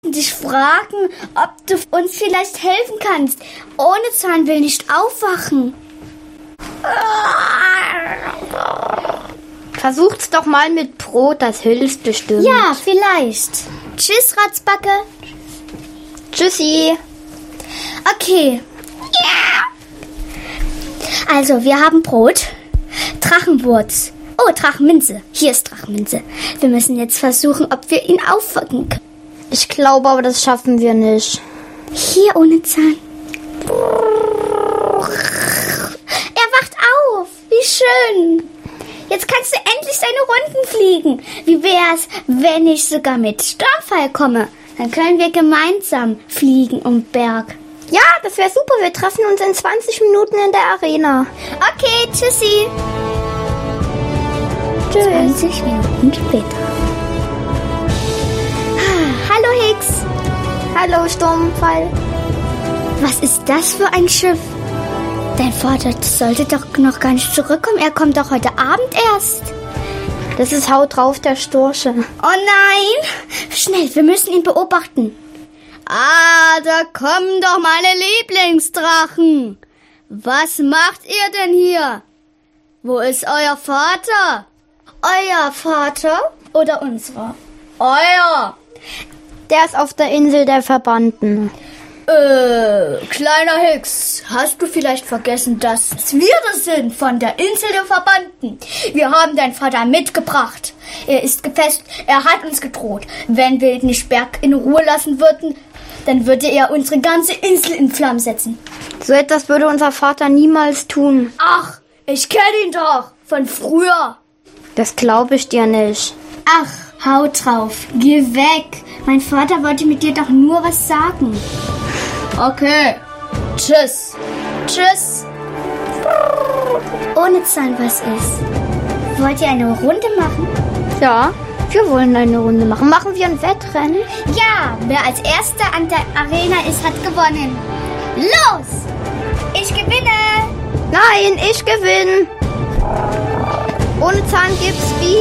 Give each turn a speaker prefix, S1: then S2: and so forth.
S1: wollten dich fragen, ob du uns vielleicht helfen kannst. Ohne Zahn will nicht aufwachen.
S2: Versucht's doch mal mit Brot, das hilft bestimmt.
S1: Ja, vielleicht. Tschüss, Ratzbacke.
S2: Tschüssi.
S1: Okay. Also, wir haben Brot, Drachenwurz. Oh, Drachenminze. Hier ist Drachenminze. Wir müssen jetzt versuchen, ob wir ihn aufwecken können.
S2: Ich glaube aber, das schaffen wir nicht.
S1: Hier ohne Zahn. Er wacht auf. Wie schön. Jetzt kannst du endlich seine Runden fliegen. Wie wär's, wenn ich sogar mit Sturmfall komme? Dann können wir gemeinsam fliegen um Berg.
S2: Ja, das wäre super. Wir treffen uns in 20 Minuten in der Arena.
S1: Okay, tschüssi.
S2: Tschüss.
S1: 20 Minuten später. Hallo, Hicks.
S2: Hallo, Sturmfall.
S1: Was ist das für ein Schiff? Dein Vater sollte doch noch gar nicht zurückkommen. Er kommt doch heute Abend erst.
S2: Das ist Haut drauf, der Storsche.
S1: Oh nein! Schnell, wir müssen ihn beobachten. Ah, da kommen doch meine Lieblingsdrachen. Was macht ihr denn hier? Wo ist euer Vater? Euer Vater oder unserer? Euer.
S2: Der ist auf der Insel der Verbannten.
S1: Kleiner Hicks, hast du vielleicht vergessen, dass wir das sind von der Insel der Verbannten? Wir haben deinen Vater mitgebracht. Er ist gefesselt, er hat uns gedroht. Wenn wir ihn nicht Berg in Ruhe lassen würden, dann würde er unsere ganze Insel in Flammen setzen.
S2: So etwas würde unser Vater niemals tun.
S1: Ach, ich kenne ihn doch von früher.
S2: Das glaube ich dir nicht.
S1: Ach, haut drauf, geh weg. Mein Vater wollte mit dir doch nur was sagen. Okay, tschüss. Tschüss. Ohne Zahn, was ist? Wollt ihr eine Runde machen?
S2: Ja, wir wollen eine Runde machen. Machen wir ein Wettrennen?
S1: Ja, wer als Erster an der Arena ist, hat gewonnen. Los! Ich gewinne!
S2: Nein, ich gewinne. Ohne Zahn gibt's wie?